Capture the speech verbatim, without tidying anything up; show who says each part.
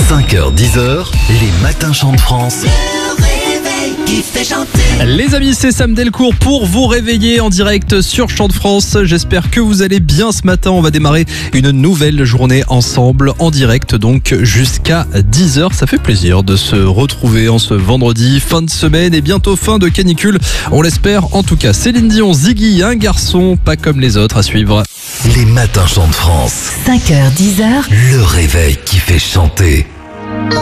Speaker 1: cinq heures dix heures, les matins chantent France.
Speaker 2: Le réveil qui fait chanter.
Speaker 3: Les amis, c'est Sam Delcourt pour vous réveiller en direct sur Chante France. J'espère que vous allez bien ce matin. On va démarrer une nouvelle journée ensemble en direct, donc jusqu'à dix heures. Ça fait plaisir de se retrouver en ce vendredi, fin de semaine et bientôt fin de canicule. On l'espère en tout cas. Céline Dion, Ziggy, un garçon pas comme les autres à suivre.
Speaker 1: Les matins chantent France.
Speaker 4: cinq heures dix heures.
Speaker 1: Le réveil qui fait chanter.